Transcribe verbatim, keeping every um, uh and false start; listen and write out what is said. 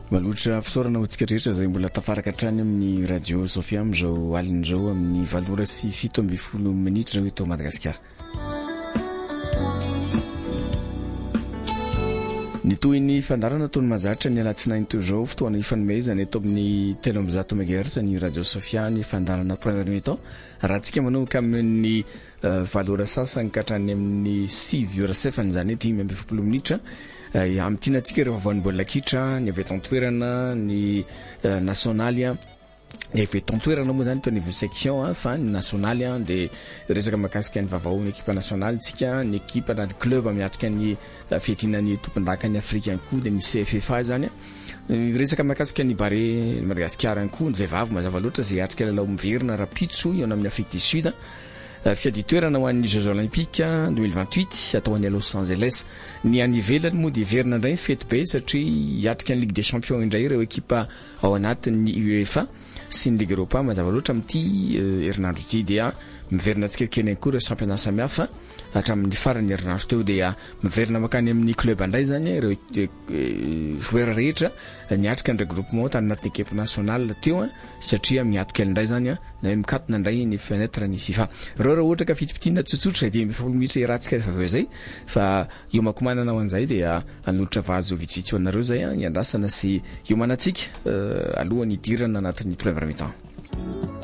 Malotra fisaorana ho tsika rehetra zay mbola tafaraka hatrany amin'ny radio Sofia amizao alin'izao amin'ny valora sy fito amby folo minitra eto Madagasikara. Nitoy fandarana ataony mazatra ny alatsinainy toy izao fotoana ifanomezana eto amin'ny telo amby zato megahertz ny radio Sofia ny fandarana premier mi-temps raha tsika manomboka amin'ny valora sasany ka hatrany amin'ny sivy ora sefany zany dimy amby folo minitra. Amtina tsika rehefa voan'ny baolina kitra ny avy eto an-toerana ny nasionaly ny avy eto an-toerana moa zany toy ny section fa ny nasionaly de resaka mahakasika ny vaovao ny ekipa nasionaly tsika ny ekipa na club miatrika ny fiatinany tompon-daka ny Afrika ankoho de ny C F F A zany resaka mahakasika ny bare Madagasikara ankoho ny vehivavy mazava loatra zay atrika lalao miverina rapitso eo amin'ny Afrique du Sud. Fiaditoerana ho an'ny Jeux Olympiques deux mille vingt-huit atao any Los Angeles ny anivelany moa de verina indray fety be satria hiatrika ny Ligue des Champions indray ireo ekipa ao anatin'ny UEFA sy ny Ligue Europa mazava loatra amin'ity herinandro ity dia miverina tsikelikely koa ireo championnat samihafa hatramin'ny farany herinandro teo dia miverina makany amin'ny club andray zany ireo joueur rehetra niatrika ny regroupement tany anatin'ny équipe nationale teo satria miato-kely indray zany na mikatona indray ny fenêtre ny FIFA. Reo raha ohatra ka fitipitina tsotsotra dia mifolo minitra iratsika rehefa aveo zay fa io makomanana ho an'izay dia anotra vazo vitsivitsy ho anareo zay iandrasana sy io manatsika alohan'ny idirana anatin'ny premier mi-temps.